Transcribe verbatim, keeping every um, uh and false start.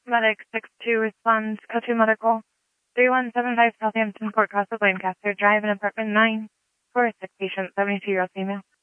Medic six two responds, Code two Medical, three one seven five Southampton Court, Castle, Lancaster Drive, in apartment nine, for a sick patient, seventy-two-year-old female.